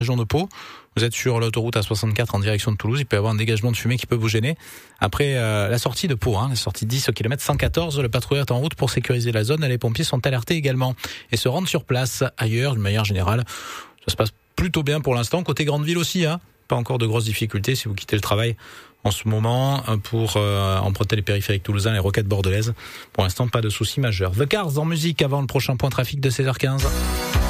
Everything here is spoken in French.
région de Pau. Vous êtes sur l'autoroute A64 en direction de Toulouse. Il peut y avoir un dégagement de fumée qui peut vous gêner. Après la sortie de Pau, la sortie 10 au kilomètre 114, le patrouilleur est en route pour sécuriser la zone. Les pompiers sont alertés également et se rendent sur place. Ailleurs, d'une manière générale, ça se passe plutôt bien pour l'instant. Côté grande ville aussi, pas encore de grosses difficultés si vous quittez le travail en ce moment pour emprunter les périphériques toulousains, les roquettes bordelaises. Pour l'instant, pas de soucis majeurs. The Cars en musique avant le prochain point trafic de 16h15.